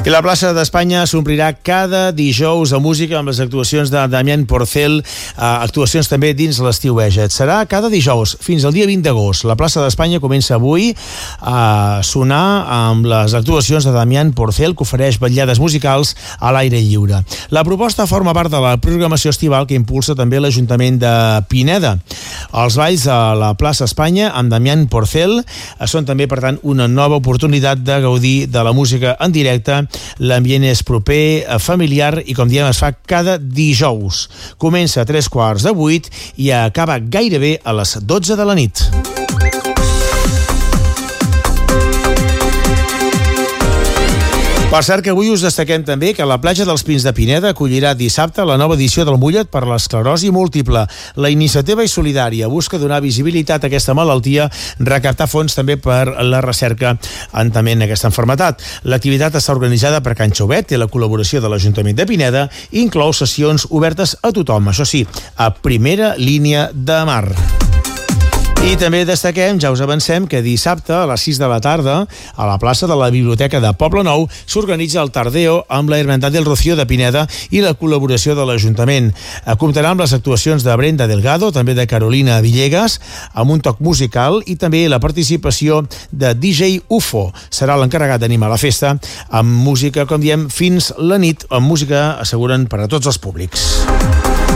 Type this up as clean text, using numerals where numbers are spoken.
I la plaça d'Espanya s'omplirà cada dijous de música amb les actuacions de Damián Porcel, actuacions també dins l'Estiu Veget. Serà cada dijous fins al dia 20 d'agost. La plaça d'Espanya comença avui a sonar amb les actuacions de Damián Porcel, que ofereix vetllades musicals a l'aire lliure. La proposta forma part de la programació estival que impulsa també l'Ajuntament de Pineda. Els balls a la plaça Espanya amb Damián Porcel són també, per tant, una nova oportunitat de gaudir de la música en directe. L'ambient és proper, familiar i, com diem, es fa cada dijous. Comença a 7:45 i acaba gairebé a les 12 de la nit. Per cert que avui us destaquem també que la platja dels Pins de Pineda acollirà dissabte la nova edició del Mullet per l'esclerosi múltiple. La iniciativa és solidària, busca donar visibilitat a aquesta malaltia, recaptar fons també per la recerca en també en aquesta malaltia. L'activitat està organitzada per Can Xauvet, té la col·laboració de l'Ajuntament de Pineda i inclou sessions obertes a tothom, això sí, a primera línia de mar. I també destaquem, ja us avancem, que dissabte a les 6 de la tarda a la plaça de la Biblioteca de Poblenou s'organitza el Tardeo amb la Hermandad del Rocío de Pineda i la col·laboració de l'Ajuntament. Comptarà amb les actuacions de Brenda Delgado, també de Carolina Villegas, amb un toc musical i també la participació de DJ UFO. Serà l'encarregat d'animar la festa amb música, com diem, fins la nit, amb música, asseguren, per a tots els públics.